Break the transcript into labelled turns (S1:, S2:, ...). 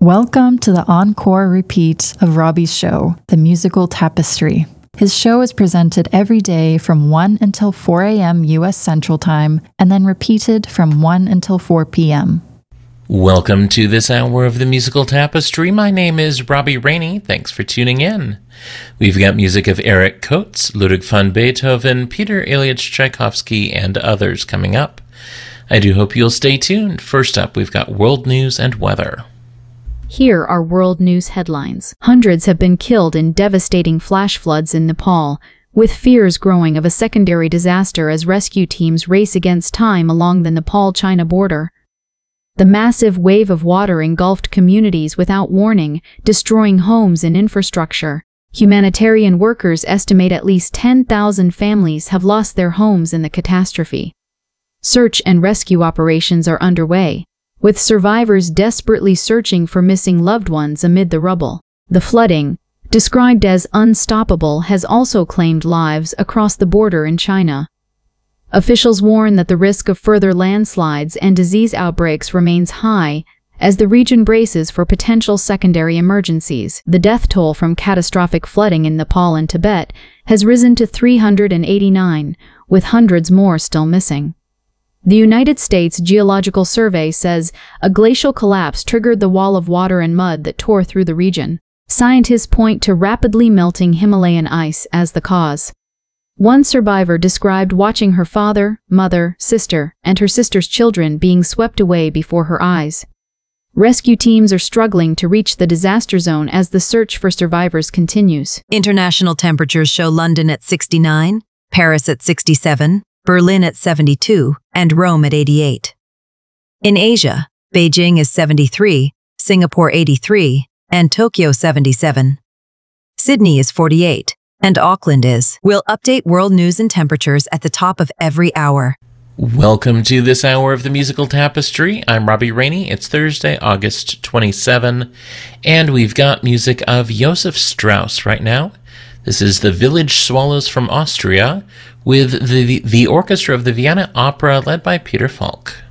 S1: Welcome to the encore repeat of Robbie's show, The Musical Tapestry. His show is presented every day from 1 until 4 a.m. U.S. Central Time, and then repeated from 1 until 4 p.m.
S2: Welcome to this hour of The Musical Tapestry. My name is Robbie Rainey. Thanks for tuning in. We've got music of Erich Koetz, Ludwig van Beethoven, Peter Ilyich Tchaikovsky, and others coming up. I do hope you'll stay tuned. First up, we've got world news and weather.
S3: Here are world news headlines. Hundreds have been killed in devastating flash floods in Nepal, with fears growing of a secondary disaster as rescue teams race against time along the Nepal-China border. The massive wave of water engulfed communities without warning, destroying homes and infrastructure. Humanitarian workers estimate at least 10,000 families have lost their homes in the catastrophe. Search and rescue operations are underway, with survivors desperately searching for missing loved ones amid the rubble. The flooding, described as unstoppable, has also claimed lives across the border in China. Officials warn that the risk of further landslides and disease outbreaks remains high as the region braces for potential secondary emergencies. The death toll from catastrophic flooding in Nepal and Tibet has risen to 389, with hundreds more still missing. The United States Geological Survey says a glacial collapse triggered the wall of water and mud that tore through the region. Scientists point to rapidly melting Himalayan ice as the cause. One survivor described watching her father, mother, sister, and her sister's children being swept away before her eyes. Rescue teams are struggling to reach the disaster zone as the search for survivors continues.
S4: International temperatures show London at 69, Paris at 67, Berlin at 72, and Rome at 88. In Asia, Beijing is 73, Singapore 83, and Tokyo 77. Sydney is 48, and Auckland is. We'll update world news and temperatures at the top of every hour.
S2: Welcome to this hour of The Musical Tapestry. I'm Robbie Rainey. It's Thursday, August 27, and we've got music of Josef Strauss right now. This is the Village Swallows from Austria with the orchestra of the Vienna Opera led by Peter Falk.